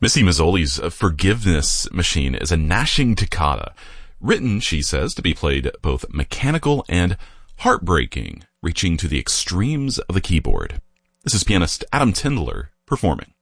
Missy Mazzoli's Forgiveness Machine is a gnashing toccata, written, she says, to be played both mechanical and heartbreaking, reaching to the extremes of the keyboard. This is pianist Adam Tindler performing.